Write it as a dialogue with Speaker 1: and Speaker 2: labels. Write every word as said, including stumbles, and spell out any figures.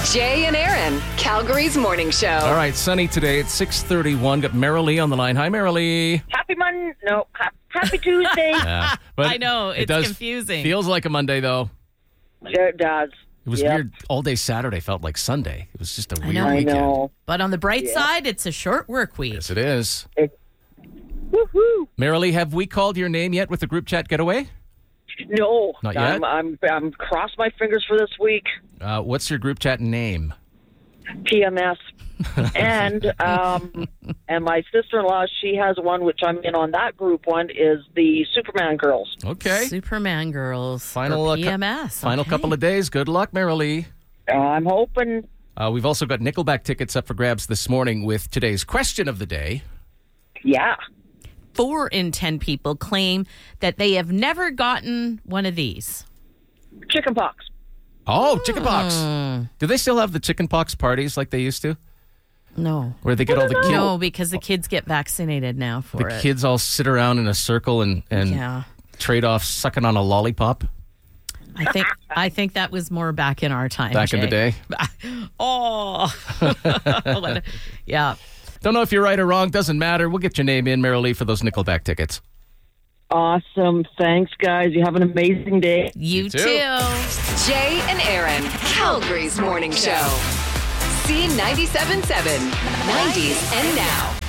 Speaker 1: Jay and Aaron, Calgary's morning show.
Speaker 2: All right, sunny today at six thirty-one. Got Marilee on the line. Hi, Marilee.
Speaker 3: Happy Monday. No, ha- happy Tuesday.
Speaker 2: Yeah, but
Speaker 4: I know, it's
Speaker 2: it does
Speaker 4: confusing.
Speaker 2: Feels like a Monday, though.
Speaker 3: Sure it does.
Speaker 2: It was
Speaker 3: Yep.
Speaker 2: weird. All day Saturday felt like Sunday. It was just a weird
Speaker 4: know.
Speaker 3: I
Speaker 2: weekend.
Speaker 3: know.
Speaker 4: But on the bright side, it's a short work week.
Speaker 2: Yes, it is.
Speaker 3: It, woohoo.
Speaker 2: Marilee, have we called your name yet with the group chat getaway?
Speaker 3: No.
Speaker 2: Not yet?
Speaker 3: I'm, I'm, I'm crossed my fingers for this week.
Speaker 2: Uh, what's your group chat name?
Speaker 3: P M S. and um, and my sister-in-law, she has one, which I'm in on that group one, is the Superman Girls.
Speaker 2: Okay.
Speaker 4: Superman Girls.
Speaker 2: Final,
Speaker 4: for
Speaker 2: uh, cou-
Speaker 4: P M S.
Speaker 2: Final
Speaker 4: okay.
Speaker 2: couple of days. Good luck, Marilee.
Speaker 3: Uh, I'm hoping.
Speaker 2: Uh, we've also got Nickelback tickets up for grabs this morning with today's question of the day.
Speaker 3: Yeah.
Speaker 4: Four in ten people claim that they have never gotten one of these.
Speaker 3: Chicken pox.
Speaker 2: Oh, chickenpox. Do they still have the chickenpox parties like they used to?
Speaker 4: No.
Speaker 2: Where they get all the kids,
Speaker 4: No, because the kids get vaccinated now for
Speaker 2: the
Speaker 4: it.
Speaker 2: kids all sit around in a circle and, and
Speaker 4: Yeah.
Speaker 2: trade off sucking on a lollipop
Speaker 4: I think I think that was more back in our time.
Speaker 2: back in the
Speaker 4: Jay.
Speaker 2: day.
Speaker 4: Oh. What a- yeah.
Speaker 2: Don't know if you're right or wrong. Doesn't matter. We'll get your name in, Marilee, for those Nickelback tickets.
Speaker 3: Awesome. Thanks, guys. You have an amazing day.
Speaker 4: You,
Speaker 2: You too.
Speaker 4: too.
Speaker 1: Jay and Aaron, Calgary's morning show. C ninety-seven point seven, nineties and now.